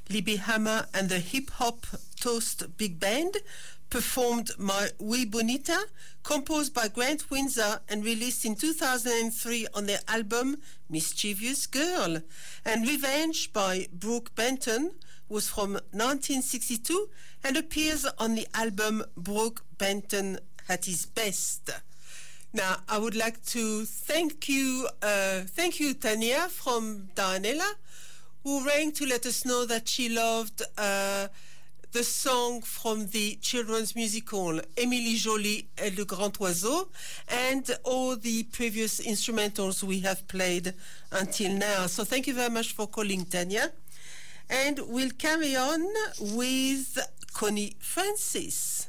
Libby Hammer and the Hip Hop Toast Big Band performed My Wee Bonita, composed by Grant Windsor and released in 2003 on their album Mischievous Girl, and Revenge by Brooke Benton was from 1962 and appears on the album Brooke Benton at His Best. Now, I would like to thank you, Tanya from Darnella, who rang to let us know that she loved the song from the children's musical Émilie Joly et le Grand Oiseau, and all the previous instrumentals we have played until now. So thank you very much for calling, Tanya. And we'll carry on with Connie Francis.